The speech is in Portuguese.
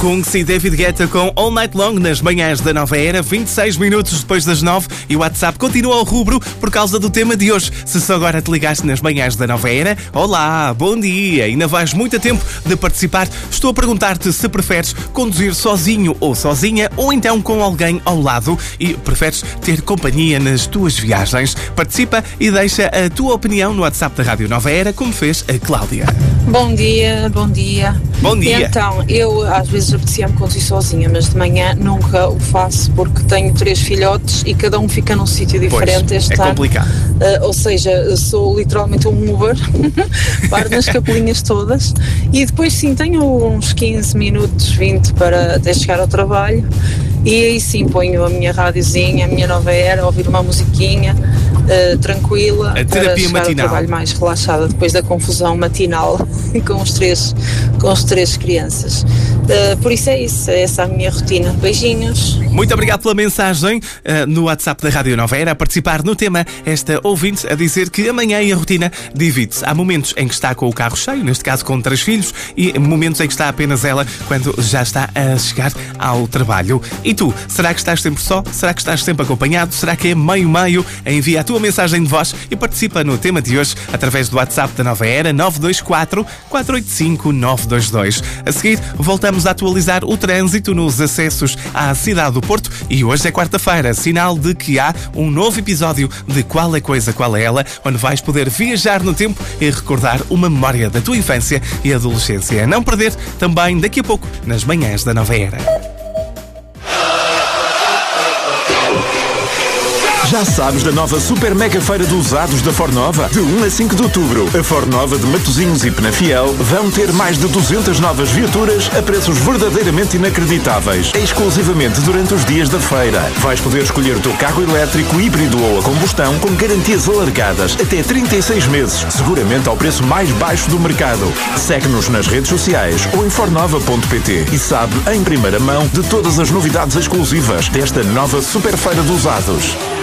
Kungs e David Guetta com All Night Long nas manhãs da Nova Era, 26 minutos depois das 9, e o WhatsApp continua ao rubro por causa do tema de hoje. Se só agora te ligaste nas manhãs da Nova Era, olá, bom dia, ainda vais muito a tempo de participar. Estou a perguntar-te se preferes conduzir sozinho ou sozinha, ou então com alguém ao lado, e preferes ter companhia nas tuas viagens. Participa e deixa a tua opinião no WhatsApp da Rádio Nova Era, como fez a Cláudia. Bom dia, bom dia. Bom dia. Então, eu às vezes apetecia-me conduzir sozinha, mas de manhã nunca o faço porque tenho 3 filhotes e cada um fica num sítio diferente. Pois, é complicado. Ou seja, sou literalmente um Uber, paro nas capelinhas todas e depois sim tenho uns 15 minutos, 20 para até chegar ao trabalho. E aí sim ponho a minha rádiozinha, a minha Nova Era, a ouvir uma musiquinha tranquila, a terapia para chegar matinal. ao trabalho mais relaxada depois da confusão matinal com os três crianças. Por isso é isso, é essa a minha rotina. Beijinhos. Muito obrigado pela mensagem no WhatsApp da Rádio Nova Era, a participar no tema. Esta ouvinte a dizer que amanhã a rotina divide-se. Há momentos em que está com o carro cheio, neste caso com 3 filhos, e momentos em que está apenas ela quando já está a chegar ao trabalho. E tu, será que estás sempre só? Será que estás sempre acompanhado? Será que é meio-meio? Envia a tua mensagem de voz e participa no tema de hoje através do WhatsApp da Nova Era, 924 485 922. A seguir, voltamos a atualizar o trânsito nos acessos à cidade do Porto, e hoje é quarta-feira, sinal de que há um novo episódio de Qual é Coisa, Qual é Ela, onde vais poder viajar no tempo e recordar uma memória da tua infância e adolescência. A não perder também daqui a pouco nas manhãs da Nova Era. Já sabes da nova Super Mega Feira de Usados da Fornova? De 1 a 5 de outubro, a Fornova de Matosinhos e Penafiel vão ter mais de 200 novas viaturas a preços verdadeiramente inacreditáveis, exclusivamente durante os dias da feira. Vais poder escolher o teu carro elétrico, híbrido ou a combustão com garantias alargadas até 36 meses, seguramente ao preço mais baixo do mercado. Segue-nos nas redes sociais ou em fornova.pt e sabe em primeira mão de todas as novidades exclusivas desta nova Super Feira de Usados.